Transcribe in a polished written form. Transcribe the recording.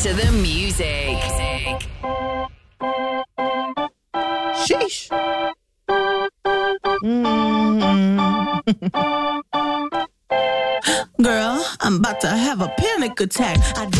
to the music. Sheesh. Girl, I'm about to have a panic attack.